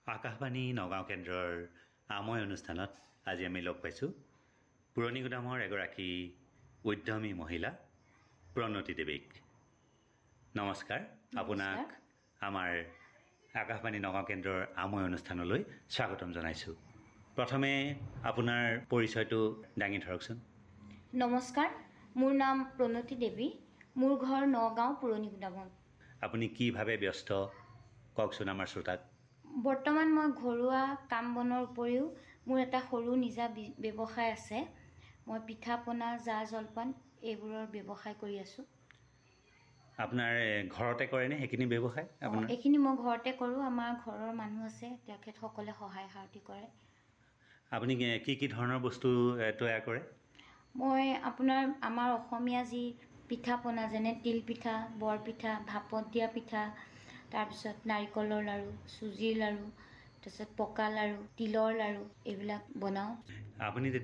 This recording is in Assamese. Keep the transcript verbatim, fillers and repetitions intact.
আকাশবাণী নগাঁও কেন্দ্ৰৰ আময় অনুষ্ঠানত আজি আমি লগ পাইছোঁ পুৰণিগুদামৰ এগৰাকী উদ্যমী মহিলা প্ৰণতি দেৱীক। নমস্কাৰ, আপোনাক আমাৰ আকাশবাণী নগাঁও কেন্দ্ৰৰ আময় অনুষ্ঠানলৈ স্বাগতম জনাইছোঁ। প্ৰথমে আপোনাৰ পৰিচয়টো দাঙি ধৰকচোন। নমস্কাৰ, মোৰ নাম প্ৰণতি দেৱী। মোৰ ঘৰ নগাঁও পুৰণিগুদামত। আপুনি কিভাৱে ব্যস্ত কওকচোন আমাৰ শ্ৰোতাক। বৰ্তমান মই ঘৰুৱা কাম বনৰ উপৰিও মোৰ এটা সৰু নিজা ব্যৱসায় আছে। মই পিঠা পনা জা জলপান এইবোৰৰ ব্যৱসায় কৰি আছোঁ। আপোনাৰ ঘৰতে কৰেনে সেইখিনি ব্যৱসায়? আপোনাৰ এইখিনি মই ঘৰতে কৰোঁ। আমাৰ ঘৰৰ মানুহ আছে, তেখেতসকলে সহায় সাৰথি কৰে। আপুনি কি কি ধৰণৰ বস্তু তৈয়াৰ কৰে? মই আপোনাৰ আমাৰ অসমীয়া যি পিঠা পনা যেনে তিল পিঠা, বৰ পিঠা, ভাপত দিয়া পিঠা, তাৰপিছত নাৰিকলৰ লাড়ু, চুজিৰ লাড়ু, তাৰপিছত পকা লাড়ু, তিলৰ লাড়ু এইবিলাক বনাওঁ। আপুনি